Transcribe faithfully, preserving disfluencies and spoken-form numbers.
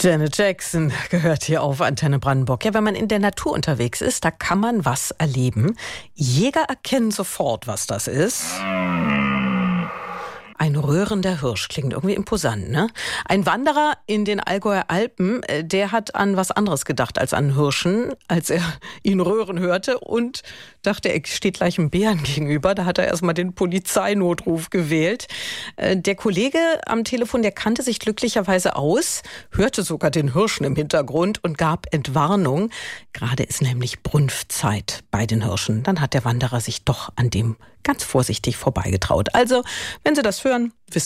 Janet Jackson gehört hier auf Antenne Brandenburg. Ja, wenn man in der Natur unterwegs ist, da kann man was erleben. Jäger erkennen sofort, was das ist. Ein röhrender Hirsch, klingt irgendwie imposant, ne? Ein Wanderer in den Allgäuer Alpen, der hat an was anderes gedacht als an Hirschen, als er ihn röhren hörte und dachte, er steht gleich einem Bären gegenüber. Da hat er erstmal den Polizeinotruf gewählt. Der Kollege am Telefon, der kannte sich glücklicherweise aus, hörte sogar den Hirschen im Hintergrund und gab Entwarnung. Gerade ist nämlich Brunftzeit bei den Hirschen. Dann hat der Wanderer sich doch an dem ganz vorsichtig vorbeigetraut. Also, wenn Sie das hören, wissen